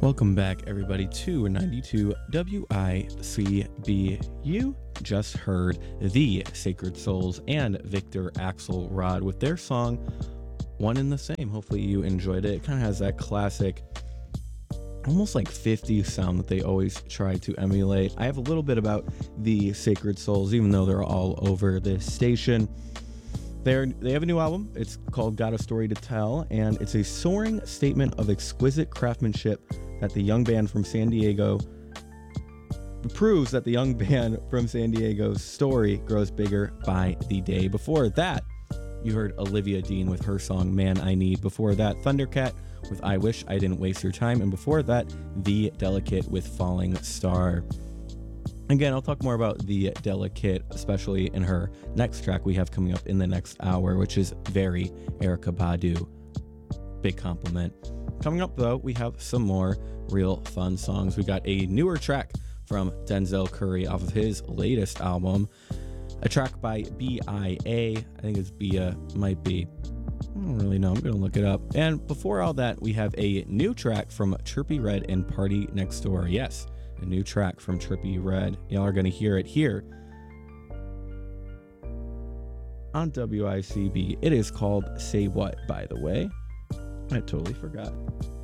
Welcome back, everybody, to 92 WICB. You just heard the Sacred Souls and Victor Axelrod with their song One and the Same. Hopefully you enjoyed it. It kind of has that classic, almost like 50s sound that they always try to emulate. I have a little bit about the Sacred Souls, even though they're all over this station. They have a new album. It's called Got a Story to Tell, and it's a soaring statement of exquisite craftsmanship that the young band from San Diego proves that the young band from San Diego's story grows bigger by the day. Before that, you heard Olivia Dean with her song Man I Need. Before that, Thundercat with I Wish I Didn't Waste Your Time. And before that, The Delicate with Falling Star. Again, I'll talk more about The Delicate, especially in her next track we have coming up in the next hour, which is very Erykah Badu. Big compliment. Coming up, though, we have some more real fun songs. We got a newer track from Denzel Curry off of his latest album, a track by B.I.A. I think it's Bia, might be. I don't really know. I'm going to look it up. And before all that, we have a new track from Trippie Redd and Party Next Door. Yes, a new track from Trippie Redd. Y'all are going to hear it here on WICB. It is called Say What, by the way. I totally forgot.